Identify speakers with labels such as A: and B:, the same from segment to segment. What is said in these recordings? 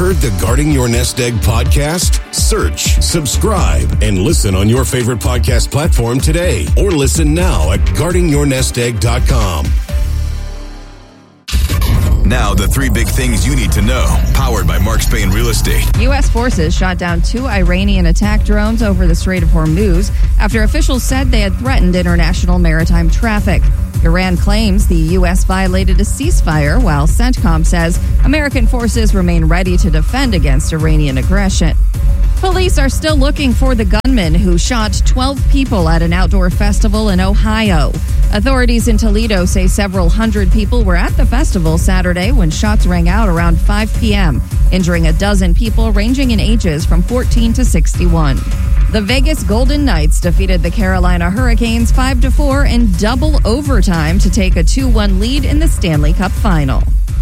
A: heard the Guarding Your Nest Egg podcast? Search, subscribe, and listen on your favorite podcast platform today. Or listen now at guardingyournestegg.com.
B: Now, the three big things you need to know. Powered by Mark Spain Real Estate.
C: U.S. forces shot down 2 Iranian attack drones over the Strait of Hormuz after officials said they had threatened international maritime traffic. Iran claims the U.S. violated a ceasefire, while CENTCOM says American forces remain ready to defend against Iranian aggression. Police are still looking for the gunman who shot 12 people at an outdoor festival in Ohio. Authorities in Toledo say several hundred people were at the festival Saturday when shots rang out around 5 p.m., injuring a dozen people ranging in ages from 14 to 61. The Vegas Golden Knights defeated the Carolina Hurricanes 5-4 in double overtime to take a 2-1 lead in the Stanley Cup Final.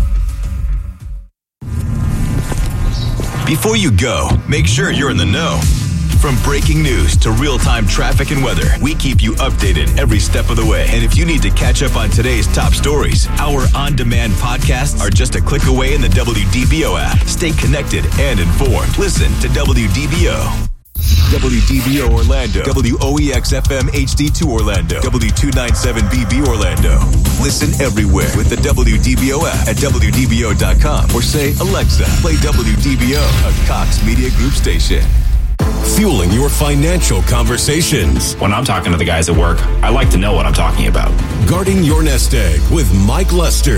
B: Before you go, make sure you're in the know. From breaking news to real-time traffic and weather, we keep you updated every step of the way. And if you need to catch up on today's top stories, our on-demand podcasts are just a click away in the WDBO app. Stay connected and informed. Listen to WDBO. WDBO Orlando, WOEX-FM HD2 Orlando, W297BB Orlando. Listen everywhere with the WDBO app at WDBO.com or say, Alexa, play WDBO, a Cox Media Group station.
A: Fueling your financial conversations.
D: When I'm talking to the guys at work, I like to know what I'm talking about.
A: Guarding Your Nest Egg with Mike Lester.